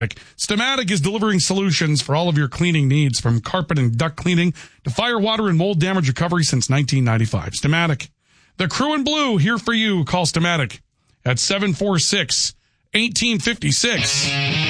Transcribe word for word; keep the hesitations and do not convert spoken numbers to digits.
Stamatic is delivering solutions for all of your cleaning needs, from carpet and duct cleaning to fire, water, and mold damage recovery since nineteen ninety-five. Stamatic, the crew in blue, here for you. Call Stamatic at seven four six, one eight five six.